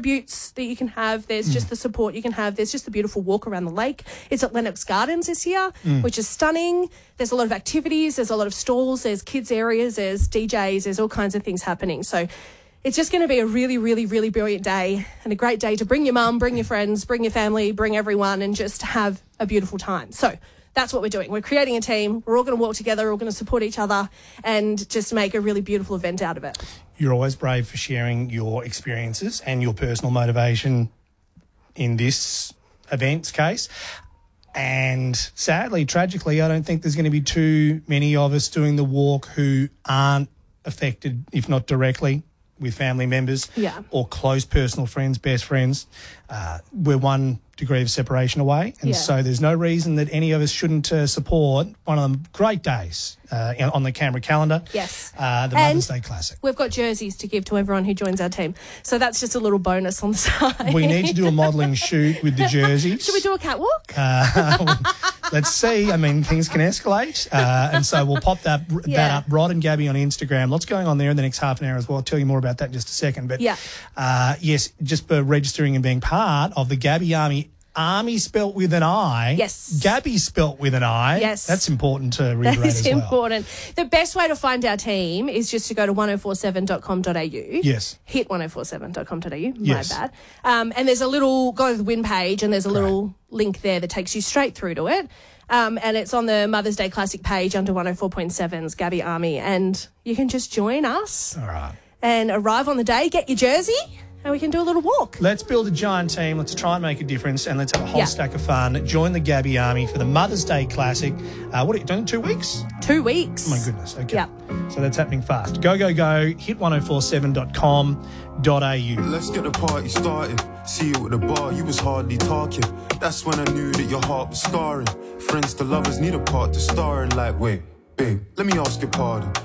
attributes that you can have. There's just the support you can have. There's just the beautiful walk around the lake. It's at Lennox Gardens this year, which is stunning. There's a lot of activities. There's a lot of stalls. There's kids areas. There's DJs. There's all kinds of things happening. So it's just going to be a really, really, really brilliant day and a great day to bring your mum, bring your friends, bring your family, bring everyone and just have a beautiful time. So that's what we're doing. We're creating a team. We're all going to walk together. We're all going to support each other and just make a really beautiful event out of it. You're always brave for sharing your experiences and your personal motivation in this event's case. And sadly, tragically, I don't think there's going to be too many of us doing the walk who aren't affected, if not directly, with family members or close personal friends, best friends. We're 1 degree of separation away. And so there's no reason that any of us shouldn't support one of the great days on the Canberra calendar. Yes. The Mother's Day Classic. We've got jerseys to give to everyone who joins our team. So that's just a little bonus on the side. We need to do a modelling shoot with the jerseys. Should we do a catwalk? Let's see. I mean, things can escalate. And so we'll pop that up. Rod and Gabby on Instagram. Lots going on there in the next half an hour as well. I'll tell you more about that in just a second. But yes, just for registering and being part of the Gabby Army. Army spelt with an I. Yes. Gabby spelt with an I. Yes. That's important to reiterate as well. That is important. The best way to find our team is just to go to 1047.com.au. Yes. Hit 1047.com.au. Yes. My bad. And there's a little, go to the win page and there's a little link there that takes you straight through to it. And it's on the Mother's Day Classic page under 104.7's Gabby Army. And you can just join us. All right. And arrive on the day, get your jersey, and we can do a little walk. Let's build a giant team. Let's try and make a difference, and let's have a whole stack of fun. Join the Gabby Army for the Mother's Day Classic. What are you doing? 2 weeks? 2 weeks. Oh, my goodness. Okay. Yep. So that's happening fast. Go, go, go. Hit 1047.com.au. Let's get the party started. See you at the bar, you was hardly talking. That's when I knew that your heart was scarring. Friends to lovers need a part to star in. Like, wait, babe, let me ask your pardon.